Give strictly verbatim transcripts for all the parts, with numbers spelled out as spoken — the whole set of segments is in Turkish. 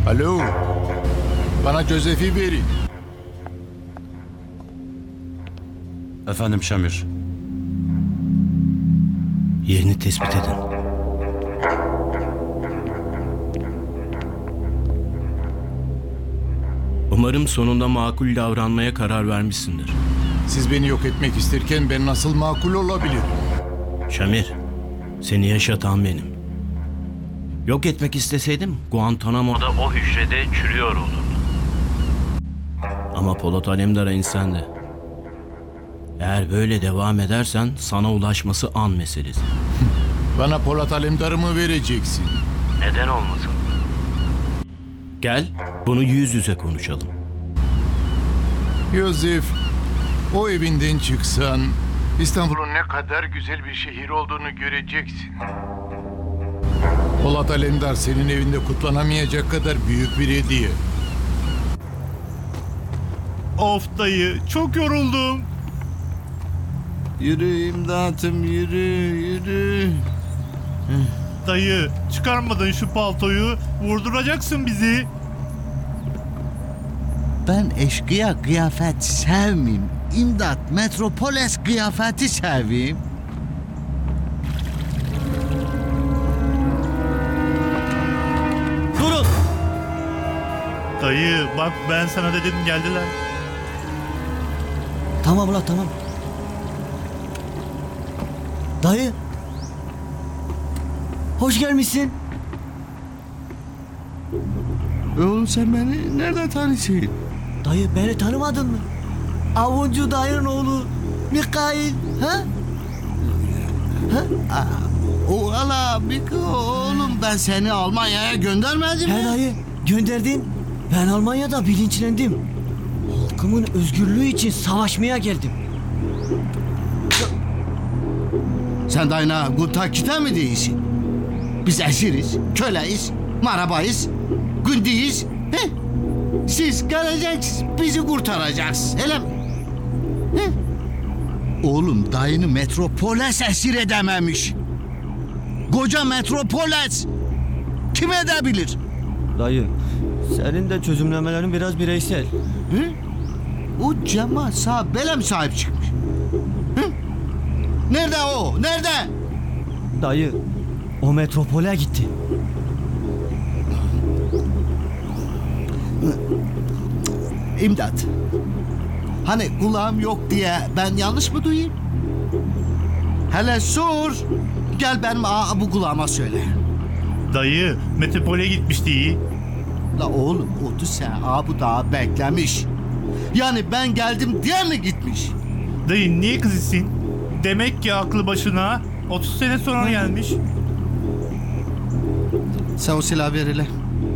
Alo. Bana Joseph'i verin. Efendim Şamir. Yerini tespit edin. Umarım sonunda makul davranmaya karar vermişsindir. Siz beni yok etmek isterken ben nasıl makul olabilirim? Şamir, seni yaşatan benim. Yok etmek isteseydim Guantanamo'da o hücrede çürüyor olurdum. Ama Polat Alemdar'a insan. Eğer böyle devam edersen sana ulaşması an meselesi. Bana Polat Alemdar'ı mı vereceksin? Neden olmasın? Gel, bunu yüz yüze konuşalım. Yosef, o evinden çıksan İstanbul'un ne kadar güzel bir şehir olduğunu göreceksin. Polat Alemdar senin evinde kutlanamayacak kadar büyük bir hediye. Of dayı, çok yoruldum. Yürü imdatım, yürü, yürü. Dayı, çıkarmadın şu paltoyu, vurduracaksın bizi. Ben eşkıya kıyafet sevmeyeyim. İmdat, Metropolis kıyafeti seveyim. Durun! Dayı, bak ben sana dedim geldiler. Tamam ulan tamam. Dayı. Hoş gelmişsin. Oğlum sen beni nereden tanıyorsun? Dayı beni tanımadın mı? Avuncu dayının oğlu Mikail. Ha? Aa, o ala Miko oğlum, ben seni Almanya'ya göndermedim He mi? dayı gönderdin. Ben Almanya'da bilinçlendim. Halkımın özgürlüğü için savaşmaya geldim. Sen dayına Guntakit'e mi değilsin? Biz esiriz, köleyiz, marabayız, gündeyiz. He? Siz geleceksiniz, bizi kurtaracaksınız, öyle mi? He? Oğlum dayını Metropolis esir edememiş. Koca Metropolis kim edebilir? Dayı senin de çözümlemelerin biraz bireysel. Hı? O Cemal sağ böyle mi sahip çıkmış? Hı? Nerede o? Nerede? Dayı o metropole gitti. İmdat. Hani kulağım yok diye ben yanlış mı duyayım? Hele sor. Gel benim aa, bu kulağıma söyle. Dayı, Metropol'e gitmiş değil. La oğlum otuz sene aa, bu dağı beklemiş. Yani ben geldim diye mi gitmiş? Dayı niye kızısın? Demek ki aklı başına otuz sene sonra gelmiş. Sen o silahı ver hele.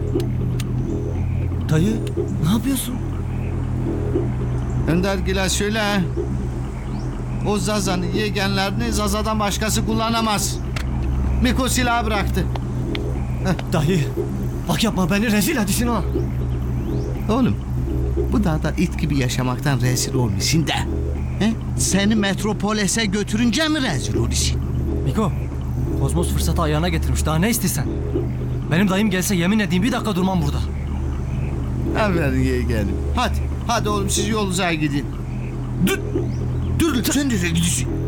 Dayı ne yapıyorsun? Öndergile söyle. O Zaza'nın yegenlerini Zaza'dan başkası kullanamaz. Miko silahı bıraktı. Dayı bak yapma beni rezil ediyorsun ha. Oğlum bu dağda it gibi yaşamaktan rezil olmuşsun da. He? Seni Metropolis'e götürünce mi rezil olmuşsun? Miko, Kozmos fırsatı ayağına getirmiş. Daha ne istiyorsan? Benim dayım gelse yemin edeyim bir dakika durmam burada. Aferin yeğenim. Hadi, hadi oğlum siz yolunuza gidin. Dur, dur sen nereye gidiyorsun?